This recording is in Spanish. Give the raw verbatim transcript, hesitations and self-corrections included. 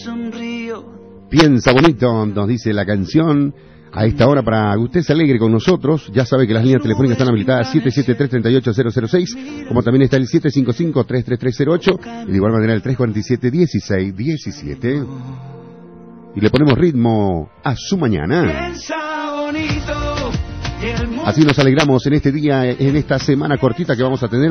Piensa bonito, nos dice la canción. A esta hora, para que usted se alegre con nosotros, ya sabe que las líneas telefónicas están habilitadas siete siete tres, tres ocho cero cero seis, como también está el siete cinco cinco, tres tres tres cero ocho, y de igual manera el tres cuatro siete, dieciséis diecisiete. Y le ponemos ritmo a su mañana. Así nos alegramos en este día, en esta semana cortita que vamos a tener.